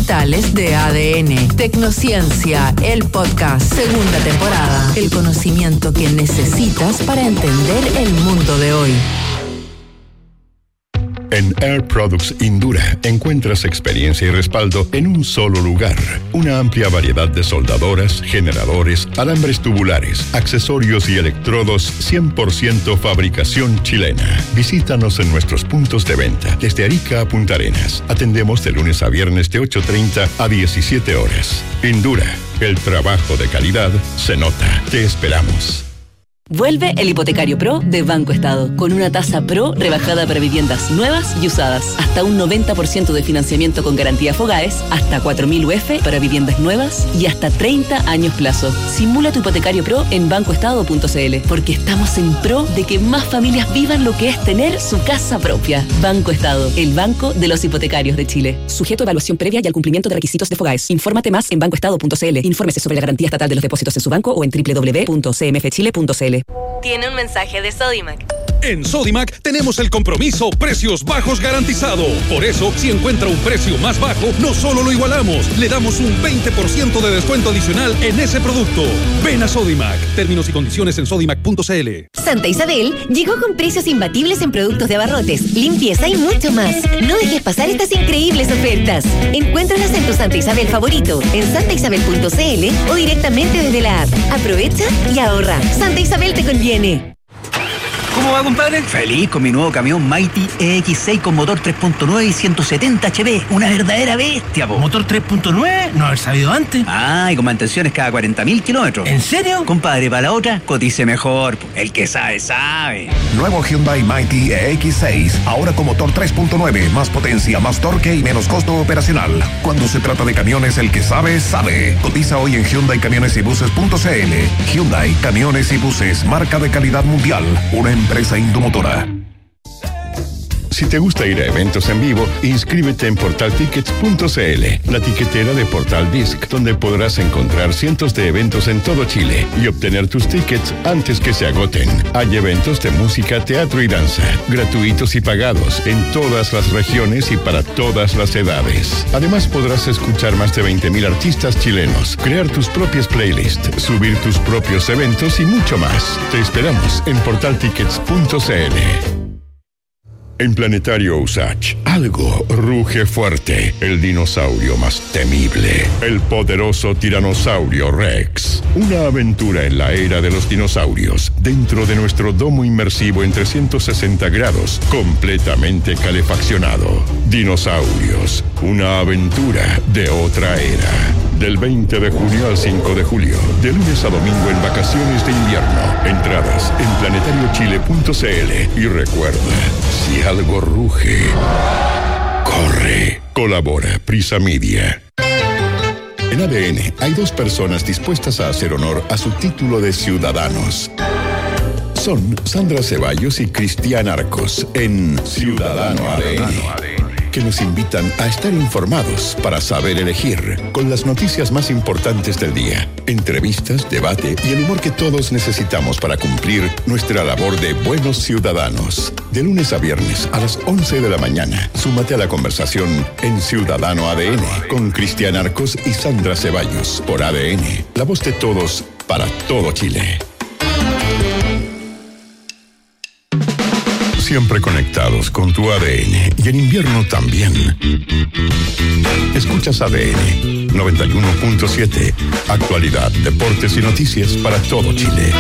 digitales de ADN. Tecnociencia, el podcast, segunda temporada. El conocimiento que necesitas para entender el mundo de hoy. En Air Products Indura encuentras experiencia y respaldo en un solo lugar. Una amplia variedad de soldadoras, generadores, alambres tubulares, accesorios y electrodos 100% fabricación chilena. Visítanos en nuestros puntos de venta desde Arica a Punta Arenas. Atendemos de lunes a viernes de 8:30 a 17 horas. Indura, el trabajo de calidad se nota. Te esperamos. Vuelve el Hipotecario Pro de Banco Estado, con una tasa Pro rebajada para viviendas nuevas y usadas. Hasta un 90% de financiamiento con garantía Fogaes, hasta 4.000 UF para viviendas nuevas y hasta 30 años plazo. Simula tu Hipotecario Pro en bancoestado.cl, porque estamos en pro de que más familias vivan lo que es tener su casa propia. Banco Estado, el banco de los hipotecarios de Chile. Sujeto a evaluación previa y al cumplimiento de requisitos de Fogaes. Infórmate más en bancoestado.cl. Infórmese sobre la garantía estatal de los depósitos en su banco o en www.cmfchile.cl. Tiene un mensaje de Sodimac. En Sodimac tenemos el compromiso precios bajos garantizado. Por eso, si encuentra un precio más bajo, no solo lo igualamos, le damos un 20% de descuento adicional en ese producto. Ven a Sodimac. Términos y condiciones en sodimac.cl. Santa Isabel llegó con precios imbatibles en productos de abarrotes, limpieza y mucho más. No dejes pasar estas increíbles ofertas. Encuéntralas en tu Santa Isabel favorito, en santaisabel.cl o directamente desde la app. Aprovecha y ahorra. Santa Isabel te conviene. ¿Cómo va, compadre? Feliz con mi nuevo camión Mighty EX6 con motor 3.9 y 170 HP. Una verdadera bestia, po. ¿Motor 3.9? No haber sabido antes. Ah, y con mantenciones cada 40.000 kilómetros. ¿En serio? Compadre, para la otra, cotice mejor, po. El que sabe, sabe. Nuevo Hyundai Mighty EX6. Ahora con motor 3.9. Más potencia, más torque y menos costo operacional. Cuando se trata de camiones, el que sabe, sabe. Cotiza hoy en HyundaiCamionesYbuses.cl. Hyundai Camiones y Buses. Marca de calidad mundial. Una empresa Indomotora. Si te gusta ir a eventos en vivo, inscríbete en portaltickets.cl, la tiquetera de Portal Disc, donde podrás encontrar cientos de eventos en todo Chile y obtener tus tickets antes que se agoten. Hay eventos de música, teatro y danza, gratuitos y pagados, en todas las regiones y para todas las edades. Además, podrás escuchar más de 20.000 artistas chilenos, crear tus propias playlists, subir tus propios eventos y mucho más. Te esperamos en portaltickets.cl. En Planetario Usach, algo ruge fuerte. El dinosaurio más temible. El poderoso tiranosaurio Rex. Una aventura en la era de los dinosaurios. Dentro de nuestro domo inmersivo en 360 grados. Completamente calefaccionado. Dinosaurios. Una aventura de otra era. Del 20 de junio al 5 de julio. De lunes a domingo en vacaciones de invierno. Entradas en planetariochile.cl. Y recuerda, si algo ruge, corre. Colabora Prisa Media. En ADN hay dos personas dispuestas a hacer honor a su título de ciudadanos. Son Sandra Ceballos y Cristian Arcos en Ciudadano ADN. Que nos invitan a estar informados para saber elegir, con las noticias más importantes del día, entrevistas, debate y el humor que todos necesitamos para cumplir nuestra labor de buenos ciudadanos. De lunes a viernes a las 11 de la mañana, súmate a la conversación en Ciudadano ADN con Cristian Arcos y Sandra Ceballos por ADN, la voz de todos para todo Chile. Siempre conectados con tu ADN y en invierno también. Escuchas ADN 91.7. Actualidad, deportes y noticias para todo Chile.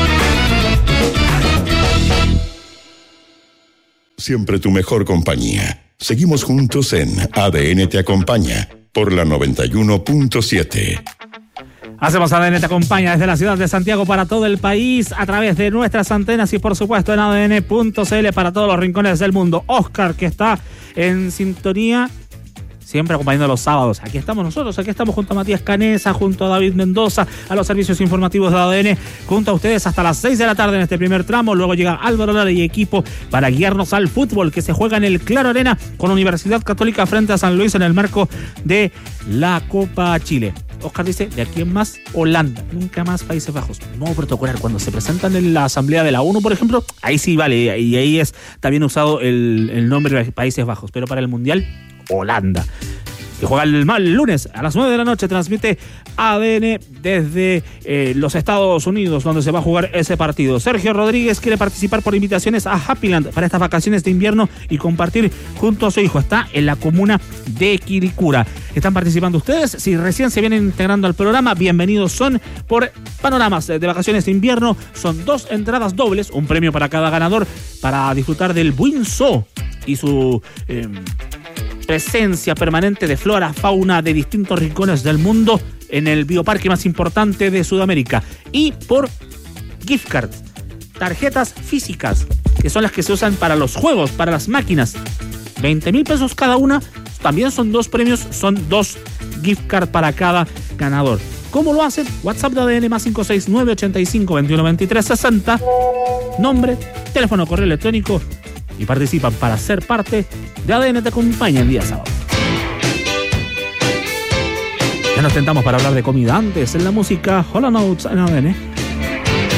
Siempre tu mejor compañía. Seguimos juntos en ADN Te Acompaña por la 91.7. Hacemos ADN Te Acompaña desde la ciudad de Santiago para todo el país a través de nuestras antenas y por supuesto en ADN.cl para todos los rincones del mundo. Oscar, que está en sintonía, siempre acompañando los sábados. Aquí estamos nosotros, aquí estamos junto a Matías Canesa, junto a David Mendoza, a los servicios informativos de ADN, junto a ustedes hasta las 6 de la tarde en este primer tramo. Luego llega Álvaro Lara y equipo para guiarnos al fútbol que se juega en el Claro Arena con Universidad Católica frente a San Luis en el marco de la Copa Chile. Oscar dice, de aquí en más, Holanda, nunca más Países Bajos. Nuevo protocolar, cuando se presentan en la Asamblea de la ONU, por ejemplo, ahí sí vale, y ahí es también usado el nombre de Países Bajos, pero para el Mundial, Holanda. que juega el lunes a las 9 de la noche. Transmite ADN desde los Estados Unidos, donde se va a jugar ese partido. Sergio Rodríguez quiere participar por invitaciones a Happyland para estas vacaciones de invierno y compartir junto a su hijo. Está en la comuna de Quilicura. ¿Están participando ustedes? Si recién se vienen integrando al programa, bienvenidos son por Panoramas de vacaciones de invierno. Son 2 entradas dobles, un premio para cada ganador, para disfrutar del Buen Zoo y su presencia permanente de flora, fauna de distintos rincones del mundo en el bioparque más importante de Sudamérica. Y por gift cards, tarjetas físicas, que son las que se usan para los juegos, para las máquinas. 20,000 pesos cada una. También son 2 premios, son 2 gift cards para cada ganador. ¿Cómo lo hacen? WhatsApp de ADN más 569 85 21 23 60. Nombre, teléfono, correo electrónico y participan para ser parte de ADN Te Acompaña el día sábado. Ya nos tentamos para hablar de comida antes en la música Hollow Notes en ADN.